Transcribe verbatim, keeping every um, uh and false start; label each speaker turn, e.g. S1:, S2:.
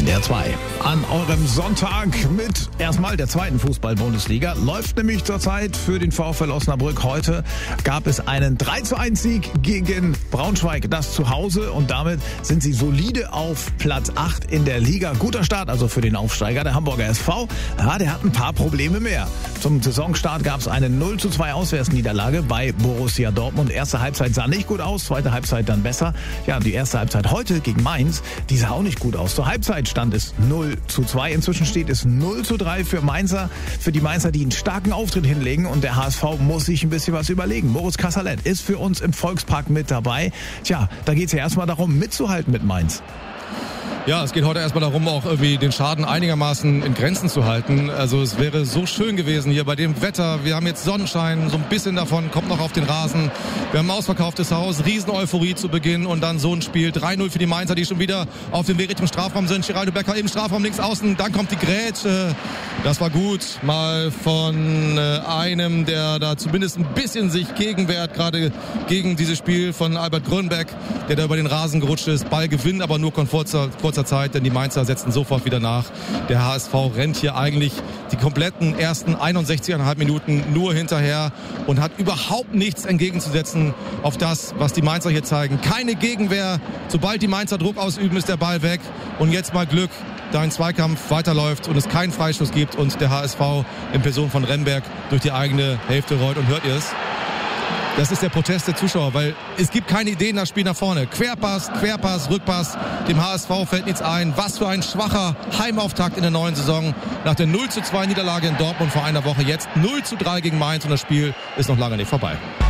S1: N D R zwei. An eurem Sonntag mit erstmal der zweiten Fußball-Bundesliga. Läuft nämlich zurzeit für den VfL Osnabrück. Heute gab es einen drei zu eins Sieg gegen Braunschweig, das zu Hause. Und damit sind sie solide auf Platz acht in der Liga. Guter Start also für den Aufsteiger, der Hamburger S V. Ja, der hat ein paar Probleme mehr. Zum Saisonstart gab es eine null zu zwei Auswärtsniederlage bei Borussia Dortmund. Erste Halbzeit sah nicht gut aus, zweite Halbzeit dann besser. Ja, die erste Halbzeit heute gegen Mainz, die sah auch nicht gut aus. Zur Halbzeit stand es null zu zwei. Inzwischen steht es null zu drei für Mainzer, für die Mainzer, die einen starken Auftritt hinlegen. Und der H S V muss sich ein bisschen was überlegen. Moritz Kasserlet ist für uns im Volkspark mit dabei. Tja, da geht es ja erstmal darum, mitzuhalten mit Mainz.
S2: Ja, es geht heute erstmal darum, auch irgendwie den Schaden einigermaßen in Grenzen zu halten. Also es wäre so schön gewesen hier bei dem Wetter. Wir haben jetzt Sonnenschein, so ein bisschen davon kommt noch auf den Rasen. Wir haben ein ausverkauftes Haus, Riesen-Euphorie zu Beginn und dann so ein Spiel. drei null für die Mainzer, die schon wieder auf dem Weg Richtung Strafraum sind. Geraldo Becker im Strafraum links außen, dann kommt die Grätsche. Das war gut, mal von einem, der da zumindest ein bisschen sich gegenwehrt, gerade gegen dieses Spiel von Albert Grönbeck, der da über den Rasen gerutscht ist. Ball gewinnt, aber nur kurzer, kurzer Zeit, denn die Mainzer setzen sofort wieder nach. Der H S V rennt hier eigentlich die kompletten ersten einundsechzig Komma fünf Minuten nur hinterher und hat überhaupt nichts entgegenzusetzen auf das, was die Mainzer hier zeigen. Keine Gegenwehr. Sobald die Mainzer Druck ausüben, ist der Ball weg. Und jetzt mal Glück, da ein Zweikampf weiterläuft und es keinen Freischuss gibt und der H S V in Person von Remberg durch die eigene Hälfte rollt. Und hört ihr es? Das ist der Protest der Zuschauer, weil es gibt keine Ideen, das Spiel nach vorne. Querpass, Querpass, Rückpass, dem H S V fällt nichts ein. Was für ein schwacher Heimauftakt in der neuen Saison. Nach der null zu zwei Niederlage in Dortmund vor einer Woche jetzt null zu drei gegen Mainz und das Spiel ist noch lange nicht vorbei.